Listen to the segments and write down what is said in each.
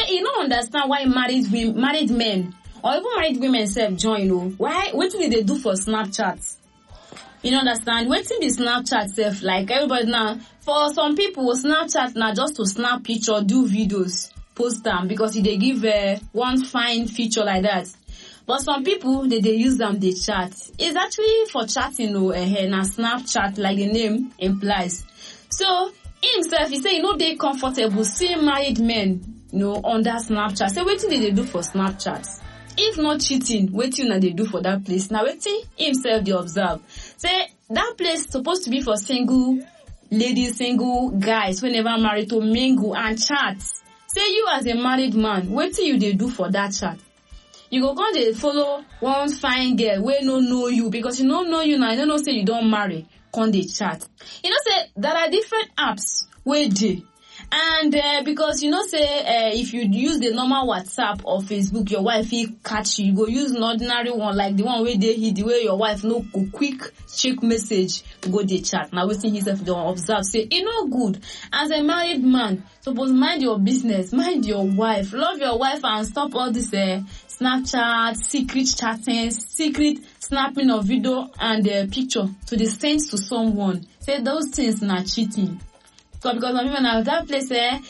he don't understand why married men or even married women self join. Why? What do they do for Snapchat? You don't understand? Waiting the Snapchat self, like everybody now. For some people, Snapchat now just to snap picture, do videos, post them because they give one fine feature like that. But some people they use them, they chat. It's actually for chatting, na Snapchat, like the name implies. So himself, he say, they comfortable seeing married men, under Snapchat. So what did they do for Snapchat? If not cheating, wetin una dey do for that place? Now wetin himself dey observe. Say that place supposed to be for single ladies, single guys who never married to mingle and chat. Say you as a married man, wetin you dey do for that chat? You go come dey follow one fine girl wey no know you because you no know you now. You don't know say you don't marry. Come dey chat. Say there are different apps wey dey. And because say if you use the normal WhatsApp or Facebook, your wife will catch you. You go use an ordinary one like the one where they hit the way your wife no go quick check message, go they chat. Now we see himself don't observe. Say good. As a married man, suppose mind your business, mind your wife, love your wife and stop all this Snapchat, secret chatting, secret snapping of video and picture to the send to someone. Say those things not cheating. Because some people now that place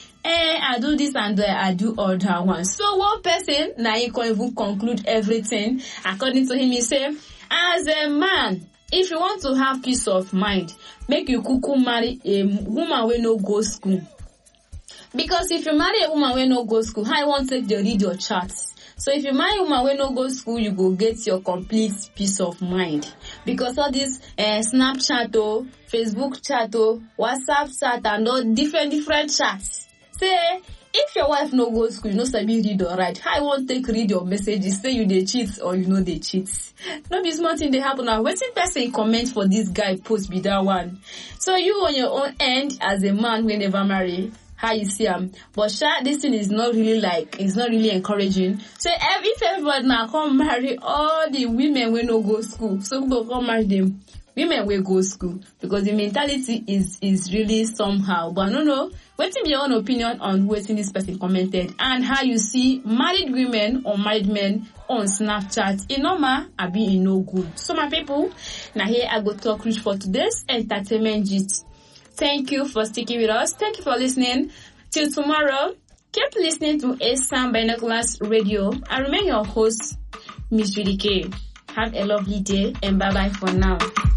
I do this and I do other one. So one person now he can even conclude everything. According to him, he say, as a man, if you want to have peace of mind, make you kuku marry a woman wey no go school. Because if you marry a woman wey no go school, how you want to take the read your charts? So if you marry a woman wey no go school, you go get your complete peace of mind. Because all this Snapchat, Facebook chat, WhatsApp chat, and all different chats. Say, if your wife no go school, you no sabi read or write, how you want take read your messages? Say you dey cheat or you know they cheat. No be small thing they happen now. Wetin person comment for this guy post be that one. So you on your own end as a man who never marry, how you see him? But this thing is not really it's not really encouraging. So if everybody now come marry all the women wey no go school, so people come marry them. Women will go school because the mentality is really somehow. But no. What's your own opinion on what this person commented and how you see married women or married men on Snapchat? In normal, I be in no good. So my people, now here I go talk rich for today's entertainment gist. Thank you for sticking with us. Thank you for listening. Till tomorrow, keep listening to ASAM Binoculars Radio. I remain your host, Miss Judy K. Have a lovely day and bye-bye for now.